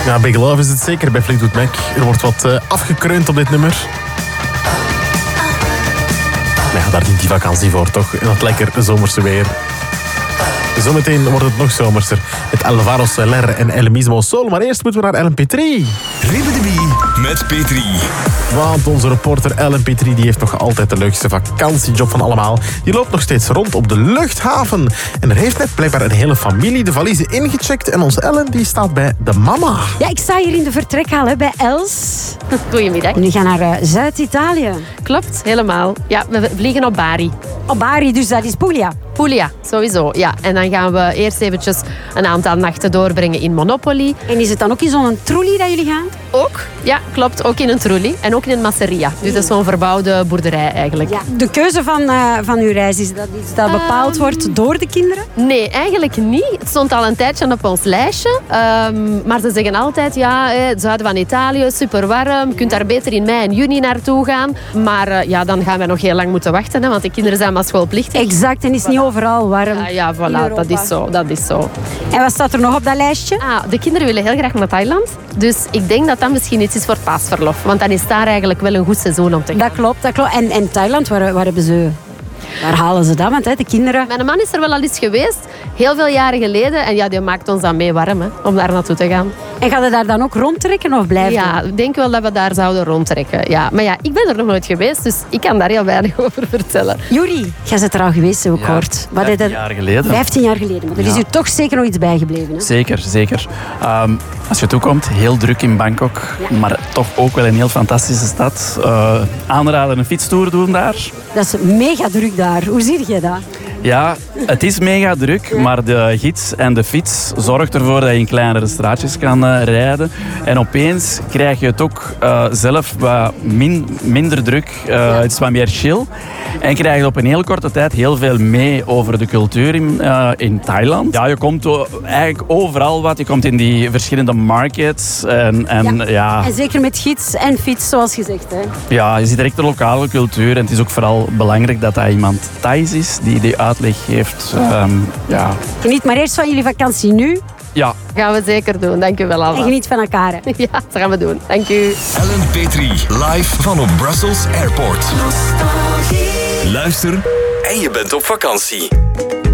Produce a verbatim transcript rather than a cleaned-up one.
Ja, Big Love is het zeker bij Fleetwood Mac. Er wordt wat uh, afgekreund op dit nummer. Maar ja, daar dient die vakantie voor, toch? En dat lekker zomerse weer. Zometeen wordt het nog zomerser. Met Alvaro Soler en El Mismo Sol. Maar eerst moeten we naar Ellen Petrie. Ribbidi met Petrie. Want onze reporter Ellen Petrie die heeft nog altijd de leukste vakantiejob van allemaal. Die loopt nog steeds rond op de luchthaven. En er heeft net blijkbaar een hele familie de valiezen ingecheckt. En onze Ellen die staat bij de mama. Ja, ik sta hier in de vertrekhal hè, bij Els. Goedemiddag. Jullie gaan naar uh, Zuid-Italië. Klopt, helemaal. Ja, we vliegen op Bari. Op Bari, dus dat is Puglia. Puglia, sowieso. Ja. En dan gaan we eerst eventjes een aantal nachten doorbrengen in Monopoly. En is het dan ook in zo'n trolley dat jullie gaan? Ook, ja, klopt. Ook in een trolley. En ook in een masseria. Dus dat is zo'n verbouwde boerderij eigenlijk. Ja. De keuze van, uh, van uw reis, is dat iets dat bepaald um, wordt door de kinderen? Nee, eigenlijk niet. Het stond al een tijdje op ons lijstje. Um, maar ze zeggen altijd, ja, het zuiden van Italië, super warm. Je kunt daar beter in mei en juni naartoe gaan. Maar uh, ja, dan gaan we nog heel lang moeten wachten. Hè, want de kinderen zijn maar schoolplichtig. Exact, en is niet overal warm. Ja, ja voilà, dat is zo. Dat is zo. En wat staat er nog op dat lijstje? Ah, de kinderen willen heel graag naar Thailand. Dus ik denk dat dat misschien iets is voor het paasverlof. Want dan is daar eigenlijk wel een goed seizoen om te gaan. Dat klopt, dat klopt. En, en Thailand, waar, waar hebben ze... Waar halen ze dat? Want hè, de kinderen... Mijn man is er wel al eens geweest, heel veel jaren geleden. En ja, die maakt ons dan mee warm, hè, om daar naartoe te gaan. En gaat je daar dan ook rondtrekken of blijven? Ja, ik denk wel dat we daar zouden rondtrekken. Ja. Maar ja, ik ben er nog nooit geweest, dus ik kan daar heel weinig over vertellen. Juri, jij bent er al geweest, heb ik gehoord. Ja, vijftien jaar geleden. Vijftien jaar geleden. Maar er is ja. u toch zeker nog iets bijgebleven. Hè? Zeker, zeker. Um, als je toekomt, heel druk in Bangkok. Ja. Maar toch ook wel een heel fantastische stad. Uh, aanraden een fietstoer doen daar. Dat is mega druk daar. Hoe zie je dat? Ja, het is mega druk, ja. Maar de gids en de fiets zorgt ervoor dat je in kleinere straatjes kan uh, rijden. En opeens krijg je het ook uh, zelf wat min, minder druk. Uh, ja. Het is wat meer chill. En krijg je op een heel korte tijd heel veel mee over de cultuur in, uh, in Thailand. Ja, je komt o- eigenlijk overal wat. Je komt in die verschillende markets. En, en, ja. Ja. en zeker met gids en fiets, zoals gezegd. Hè? Ja, je ziet direct de lokale cultuur. En het is ook vooral belangrijk dat dat iemand Thais is die die uitleg geeft. Um, ja. Geniet maar eerst van jullie vakantie nu. Ja. Gaan we zeker doen. Dank u wel allemaal. En geniet van elkaar. Hè. Ja, dat gaan we doen. Dank u. Ellen Petrie, live van op Brussels Airport. Luister en je bent op vakantie.